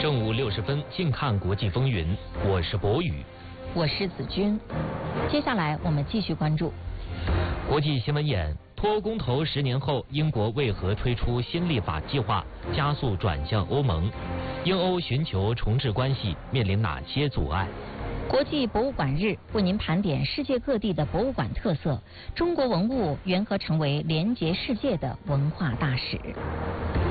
正午60分，近看国际风云，我是博宇， 我是子君。接下来我们继续关注国际新闻眼：脱欧公投10年后，英国为何推出新立法计划，加速转向欧盟？英欧寻求重置关系，面临哪些阻碍？ 国际博物馆日为您盘点世界各地的博物馆特色，中国文物缘何成为连结世界的文化大使？